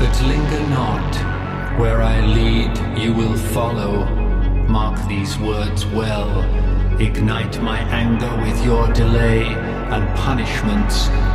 But linger not. Where I lead, you will follow. Mark these words well. Ignite my anger with your delay and punishments